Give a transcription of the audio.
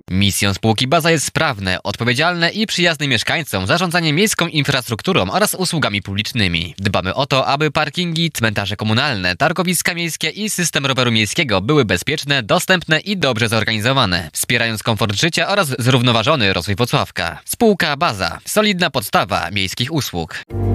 Misją spółki Baza jest sprawne, odpowiedzialne i przyjazne mieszkańcom zarządzanie miejską infrastrukturą oraz usługami publicznymi. Dbamy o to, aby parkingi, cmentarze komunalne, targowiska miejskie i system roweru miejskiego były bezpieczne, dostępne i dobrze zorganizowane, wspierając komfort życia oraz zrównoważony rozwój Włocławka. Spółka Baza. Solidna podstawa miejskich usług.